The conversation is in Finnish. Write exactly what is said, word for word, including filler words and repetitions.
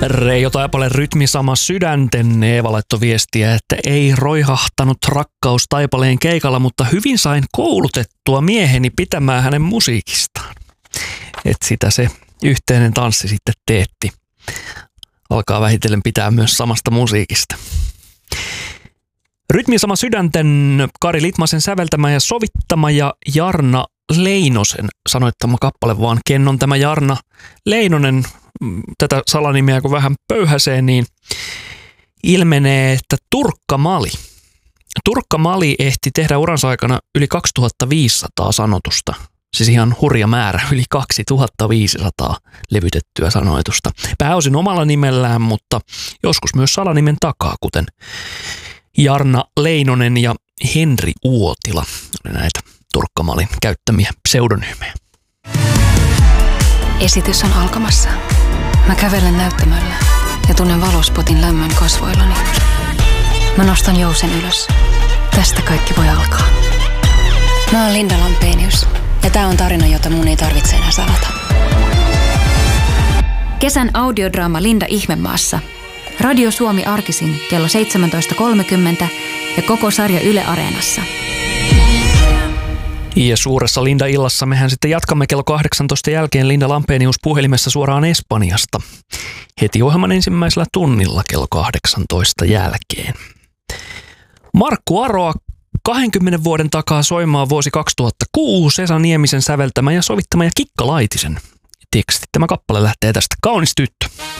Reijo Taipaleen Rytmi sama sydänten. Eeva laittoi viestiä, että ei roihahtanut rakkaus Taipaleen keikalla, mutta hyvin sain koulutettua mieheni pitämään hänen musiikistaan. Että sitä se yhteinen tanssi sitten teetti. Alkaa vähitellen pitää myös samasta musiikista. Rytmi sama sydänten, Kari Litmasen säveltämä ja sovittama ja Jarna Leinosen sanoittama kappale, vaan ken on tämä Jarna Leinonen, tätä salanimeä kun vähän pöyhäsee, niin ilmenee, että Turkka Mali. Turkka Mali ehti tehdä uransa aikana yli kaksituhattaviisisataa sanotusta. Siis ihan hurja määrä, yli kaksituhattaviisisataa levytettyä sanoitusta. Pääosin omalla nimellään, mutta joskus myös salanimen takaa, kuten Jarna Leinonen ja Henri Uotila oli näitä Turkka Malin käyttämiä pseudonyymejä. Esitys on alkamassa. Mä kävelen näyttämöllä ja tunnen valospotin lämmön kasvoillani. Mä nostan jousen ylös. Tästä kaikki voi alkaa. Mä oon Linda Lampenius ja tää on tarina, jota mun ei tarvitse enää salata. Kesän audiodraama Linda Ihmemaassa. Radio Suomi arkisin kello seitsemäntoista kolmekymmentä ja koko sarja Yle Areenassa. Ja suuressa Linda-illassa mehän sitten jatkamme kello kahdeksantoista jälkeen Linda Lampenius puhelimessa suoraan Espanjasta. Heti ohjelman ensimmäisellä tunnilla kello kahdeksantoista jälkeen. Markku Aroa kahdenkymmenen vuoden takaa soimaa vuosi kaksituhattakuusi, Esa Niemisen säveltämä ja sovittama ja Kikka Laitisen teksti. Tämä kappale lähtee tästä. Kaunis tyttö.